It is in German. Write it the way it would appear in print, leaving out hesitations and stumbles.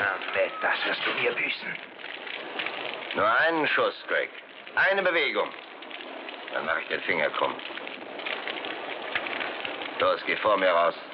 Ahmed, das wirst du mir büßen. Nur einen Schuss, Greg. Eine Bewegung. Dann mache ich den Finger krumm. Los, geh vor mir raus.